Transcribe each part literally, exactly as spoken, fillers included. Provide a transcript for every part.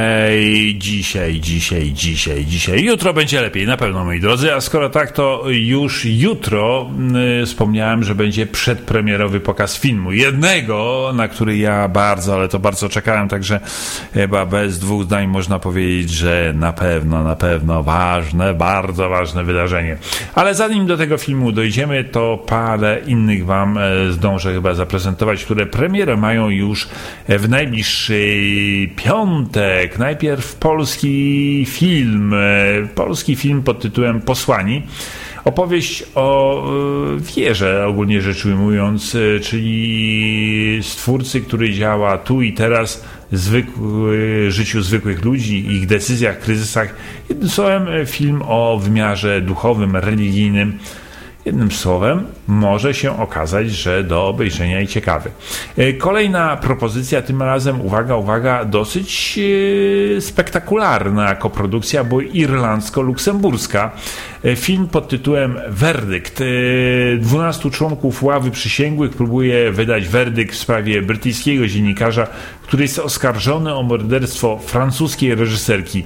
Ej, dzisiaj, dzisiaj, dzisiaj, dzisiaj. Jutro będzie lepiej, na pewno, moi drodzy. A skoro tak, to już jutro y, wspomniałem, że będzie przedpremierowy pokaz filmu. Jednego, na który ja bardzo, ale to bardzo czekałem, także chyba bez dwóch zdań można powiedzieć, że na pewno, na pewno ważne, bardzo ważne wydarzenie. Ale zanim do tego filmu dojdziemy, to parę innych wam zdążę chyba zaprezentować, które premierę mają już w najbliższy piątek. Najpierw polski film, polski film pod tytułem Posłani. Opowieść o wierze, ogólnie rzecz ujmując, czyli stwórcy, który działa tu i teraz w zwykły, życiu zwykłych ludzi, ich decyzjach, kryzysach. Jednym słowem, film o wymiarze duchowym, religijnym. Jednym słowem, może się okazać, że do obejrzenia i ciekawy. Kolejna propozycja, tym razem, uwaga, uwaga, dosyć spektakularna koprodukcja, bo irlandzko-luksemburska. Film pod tytułem Werdykt. dwunastu członków ławy przysięgłych próbuje wydać werdykt w sprawie brytyjskiego dziennikarza, który jest oskarżony o morderstwo francuskiej reżyserki.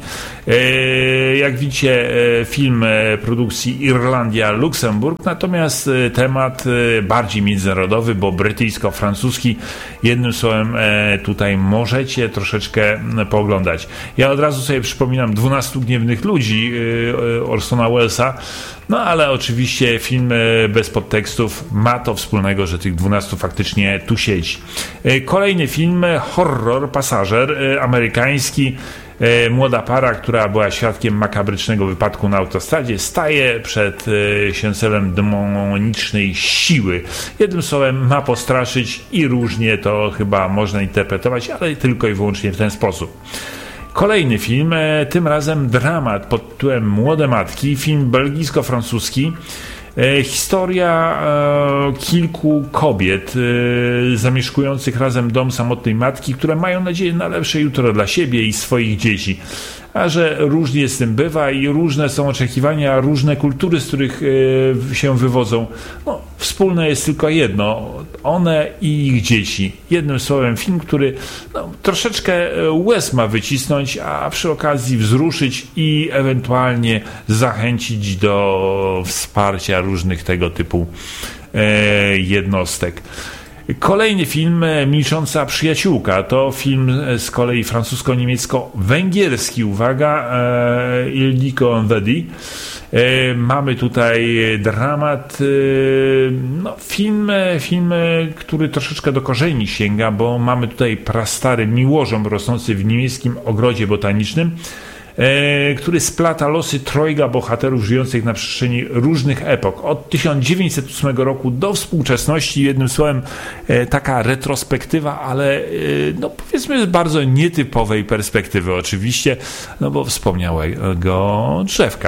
Jak widzicie, film produkcji Irlandia-Luksemburg, natomiast temat bardziej międzynarodowy, bo brytyjsko-francuski. Jednym słowem, tutaj możecie troszeczkę pooglądać. Ja od razu sobie przypominam dwunastu gniewnych ludzi Orsona Wellesa, no ale oczywiście film bez podtekstów ma to wspólnego, że tych dwunastu faktycznie tu siedzi. Kolejny film, horror, pasażer, amerykański. Młoda para, która była świadkiem makabrycznego wypadku na autostradzie, staje przed sięcelem demonicznej siły. Jednym słowem, ma postraszyć i różnie to chyba można interpretować, ale tylko i wyłącznie w ten sposób. Kolejny film, tym razem dramat pod tytułem Młode Matki, film belgijsko-francuski. Historia e, kilku kobiet e, zamieszkujących razem dom samotnej matki, które mają nadzieję na lepsze jutro dla siebie i swoich dzieci. A że różnie z tym bywa i różne są oczekiwania, różne kultury, z których e, się wywodzą, no, wspólne jest tylko jedno, one i ich dzieci. Jednym słowem, film, który no, troszeczkę łez ma wycisnąć, a przy okazji wzruszyć i ewentualnie zachęcić do wsparcia różnych tego typu e, jednostek. Kolejny film, Milcząca przyjaciółka, to film z kolei francusko-niemiecko-węgierski, uwaga, e, Ildiko Onvedi. E, mamy tutaj dramat, e, no, film, film, który troszeczkę do korzeni sięga, bo mamy tutaj prastary miłożąb rosnący w niemieckim ogrodzie botanicznym, E, który splata losy trojga bohaterów żyjących na przestrzeni różnych epok. Od tysiąc dziewięćset ósmego roku do współczesności. Jednym słowem, e, taka retrospektywa, ale e, no, powiedzmy z bardzo nietypowej perspektywy oczywiście, no bo wspomniałego drzewka.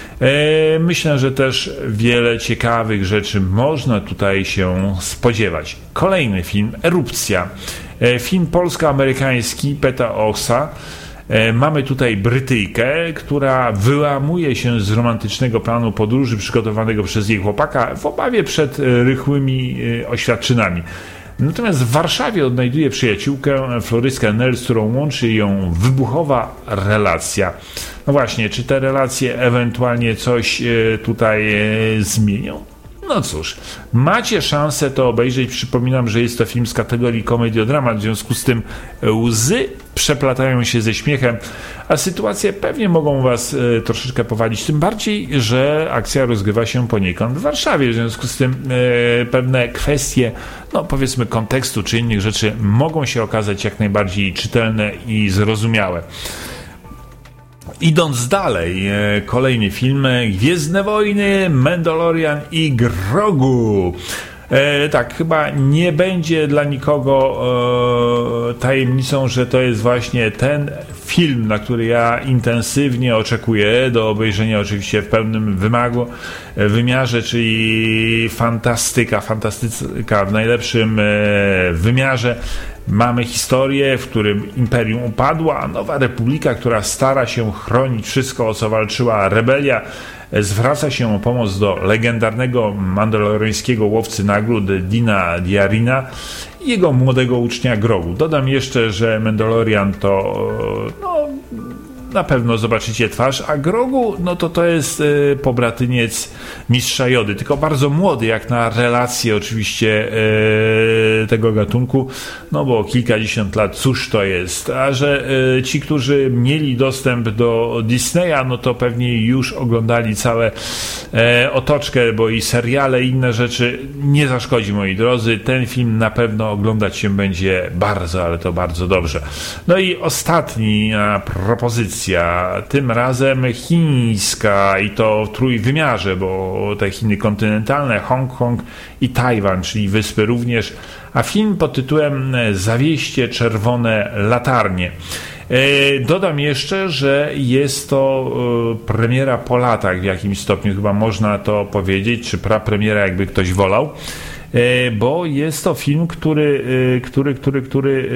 E, myślę, że też wiele ciekawych rzeczy można tutaj się spodziewać. Kolejny film, Erupcja. E, film polsko-amerykański Peta Oxa. Mamy tutaj Brytyjkę, która wyłamuje się z romantycznego planu podróży przygotowanego przez jej chłopaka w obawie przed rychłymi oświadczynami. Natomiast w Warszawie odnajduje przyjaciółkę, florystkę Nel, z którą łączy ją wybuchowa relacja. No właśnie, czy te relacje ewentualnie coś tutaj zmienią? No cóż, macie szansę to obejrzeć. Przypominam, że jest to film z kategorii komediodramat, w związku z tym łzy przeplatają się ze śmiechem, a sytuacje pewnie mogą was e, troszeczkę powalić, tym bardziej, że akcja rozgrywa się poniekąd w Warszawie, w związku z tym e, pewne kwestie, no powiedzmy kontekstu czy innych rzeczy mogą się okazać jak najbardziej czytelne i zrozumiałe. Idąc dalej, kolejny film, Gwiezdne Wojny, Mandalorian i Grogu. E, tak, chyba nie będzie dla nikogo e, tajemnicą, że to jest właśnie ten film, na który ja intensywnie oczekuję, do obejrzenia oczywiście w pełnym wymagu, wymiarze, czyli fantastyka, fantastyka w najlepszym e, wymiarze. Mamy historię, w którym imperium upadło, a nowa republika, która stara się chronić wszystko, o co walczyła rebelia, zwraca się o pomoc do legendarnego mandaloriańskiego łowcy nagród Dina Djarina i jego młodego ucznia Grogu. Dodam jeszcze, że Mandalorian to no, na pewno zobaczycie twarz, a Grogu no to to jest y, pobratyniec mistrza Jody, tylko bardzo młody jak na relacje oczywiście y, tego gatunku, no bo kilkadziesiąt lat, cóż to jest, a że y, ci, którzy mieli dostęp do Disneya, no to pewnie już oglądali całe y, otoczkę, bo i seriale, i inne rzeczy, nie zaszkodzi, moi drodzy, ten film na pewno oglądać się będzie bardzo, ale to bardzo dobrze. No i ostatnia propozycja, tym razem chińska i to w trójwymiarze, bo te Chiny kontynentalne, Hongkong i Tajwan, czyli wyspy również, a film pod tytułem Zawieście czerwone latarnie. Dodam jeszcze, że jest to premiera po latach w jakimś stopniu, chyba można to powiedzieć, czy prapremiera, jakby ktoś wolał, bo jest to film, który, który, który, który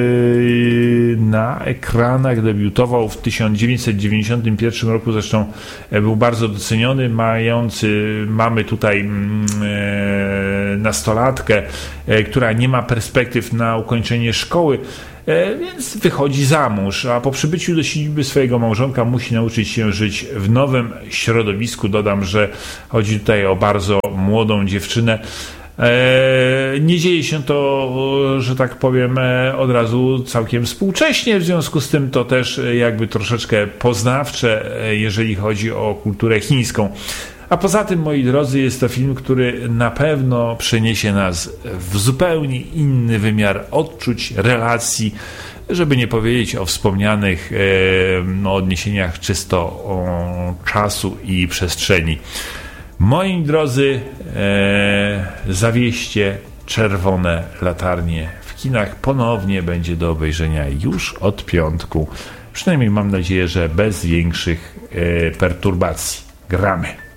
na ekranach debiutował w tysiąc dziewięćset dziewięćdziesiątym pierwszym roku, zresztą był bardzo doceniony, mający, mamy tutaj nastolatkę, która nie ma perspektyw na ukończenie szkoły, więc wychodzi za mąż, a po przybyciu do siedziby swojego małżonka musi nauczyć się żyć w nowym środowisku. Dodam, że chodzi tutaj o bardzo młodą dziewczynę. Nie dzieje się to, że tak powiem, od razu całkiem współcześnie, w związku z tym to też jakby troszeczkę poznawcze, jeżeli chodzi o kulturę chińską. A poza tym, moi drodzy, jest to film, który na pewno przeniesie nas w zupełnie inny wymiar odczuć, relacji, żeby nie powiedzieć o wspomnianych no, odniesieniach czysto o czasu i przestrzeni. Moi drodzy, e, zawieście czerwone latarnie w kinach ponownie będzie do obejrzenia już od piątku. Przynajmniej mam nadzieję, że bez większych e, perturbacji. Gramy.